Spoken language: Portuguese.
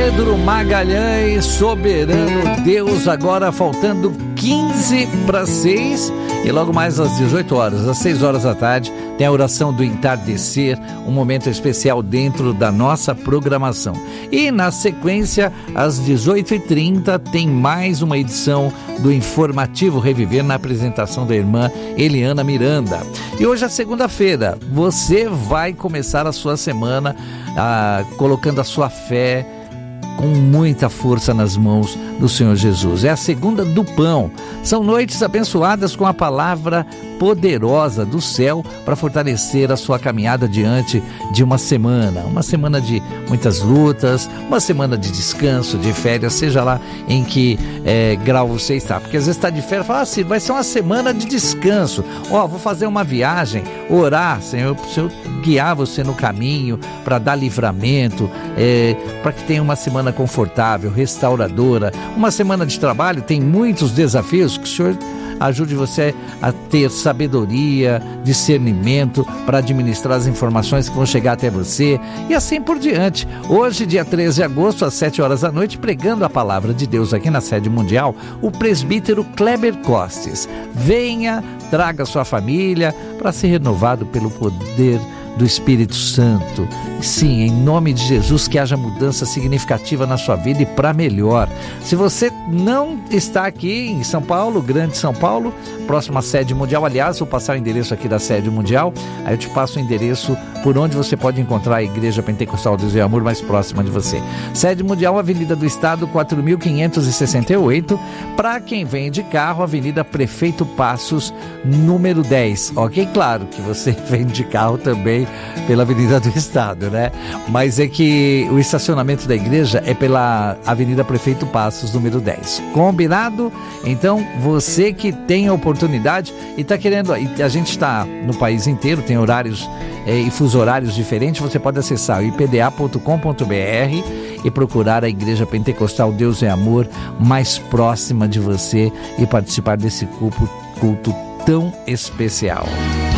Pedro Magalhães, Soberano Deus, agora faltando 15 para 6 e logo mais às 18 horas, às 6 horas da tarde, tem a oração do entardecer, um momento especial dentro da nossa programação. E na sequência, às 18h30, tem mais uma edição do Informativo Reviver na apresentação da irmã Eliana Miranda. E hoje é segunda-feira, você vai começar a sua semana colocando a sua fé com muita força nas mãos do Senhor Jesus. É a segunda do pão. São noites abençoadas com a palavra poderosa do céu para fortalecer a sua caminhada diante de uma semana de muitas lutas, uma semana de descanso, de férias, seja lá em que grau você está, porque às vezes está de férias, fala assim, vai ser uma semana de descanso, vou fazer uma viagem, orar, Senhor guiar você no caminho, para dar livramento, para que tenha uma semana confortável, restauradora, uma semana de trabalho, tem muitos desafios, que o Senhor ajude você a ter sabedoria, discernimento para administrar as informações que vão chegar até você e assim por diante. Hoje, dia 13 de agosto, às 7 horas da noite, pregando a palavra de Deus aqui na sede mundial, o presbítero Kleber Costes. Venha, traga sua família para ser renovado pelo poder do Espírito Santo. Sim, em nome de Jesus, que haja mudança significativa na sua vida e para melhor. Se você não está aqui em São Paulo, Grande São Paulo, próximo à sede mundial, aliás, vou passar o endereço aqui da sede mundial, aí eu te passo o endereço por onde você pode encontrar a Igreja Pentecostal Deus e Amor mais próxima de você. Sede mundial, Avenida do Estado, 4.568. Para quem vem de carro, Avenida Prefeito Passos, número 10. Ok? Claro que você vem de carro também pela Avenida do Estado, né? Mas é que o estacionamento da igreja é pela Avenida Prefeito Passos, número 10. Combinado? Então, você que tem a oportunidade e está querendo, a gente está no país inteiro, tem horários e fusos horários diferentes, você pode acessar o ipda.com.br e procurar a Igreja Pentecostal Deus é Amor mais próxima de você e participar desse culto tão especial.